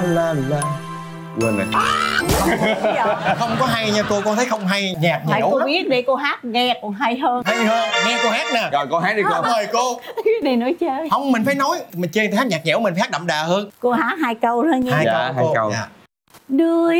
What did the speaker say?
La la. Quên rồi. Không có hay nha cô, con thấy không hay, nhạt Tại nhẽo cô lắm. biết đi, cô hát nghe còn hay hơn. Hay hơn, nghe cô hát nè. Rồi cô hát đi cô. Mời cô. Cái này nói chơi. Không, mình phải nói, mình chơi hát nhạt nhẽo mình phải hát đậm đà hơn. Cô hát 2 câu thôi nha. Hai Dạ, câu hai cô. câu. Dạ. Đuôi